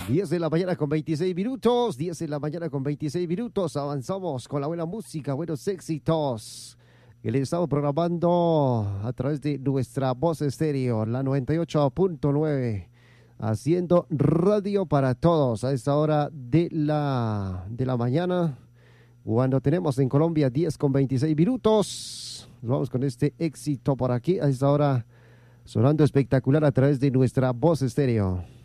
10 de la mañana con 26 minutos, 10 de la mañana con 26 minutos, avanzamos con la buena música, buenos éxitos que les estamos programando a través de nuestra voz estéreo, la 98.9, haciendo radio para todos a esta hora de la mañana, cuando tenemos en Colombia 10 con 26 minutos. Vamos con este éxito por aquí a esta hora, sonando espectacular a través de nuestra voz estéreo.